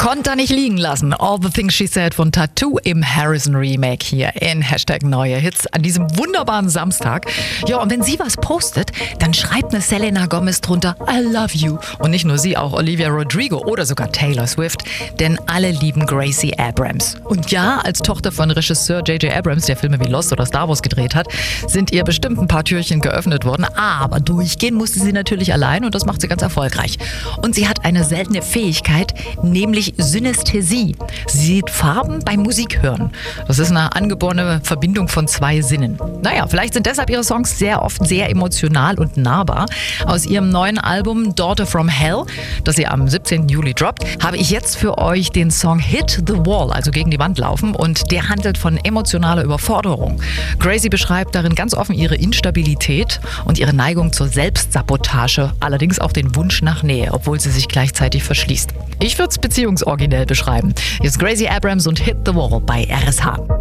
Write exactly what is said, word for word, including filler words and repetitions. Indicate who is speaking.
Speaker 1: Konnte er nicht liegen lassen. All the Things She Said von Tattoo im Harrison Remake hier in Hashtag Neue Hits an diesem wunderbaren Samstag. Ja, und wenn sie was postet, dann schreibt eine Selena Gomez drunter I love you. Und nicht nur sie, auch Olivia Rodrigo oder sogar Taylor Swift. Denn alle lieben Gracie Abrams. Und ja, als Tochter von Regisseur J J Abrams, der Filme wie Lost oder Star Wars gedreht hat, sind ihr bestimmt ein paar Türchen geöffnet worden. Aber durchgehen musste sie natürlich allein und das macht sie ganz erfolgreich. Und sie hat eine seltene Fähigkeit, nämlich Synästhesie. Sie sieht Farben beim Musikhören. Das ist eine angeborene Verbindung von zwei Sinnen. Naja, vielleicht sind deshalb ihre Songs sehr oft sehr emotional und nahbar. Aus ihrem neuen Album Daughter from Hell, das sie am siebzehnten Juli droppt, habe ich jetzt für euch den Song Hit the Wall, also gegen die Wand laufen, und der handelt von emotionaler Überforderung. Gracie beschreibt darin ganz offen ihre Instabilität und ihre Neigung zur Selbstsabotage, allerdings auch den Wunsch nach Nähe, obwohl sie sich gleichzeitig verschließt. Ich würde es beziehungsoriginell beschreiben. Jetzt Gracie Abrams und Hit the Wall bei R S H.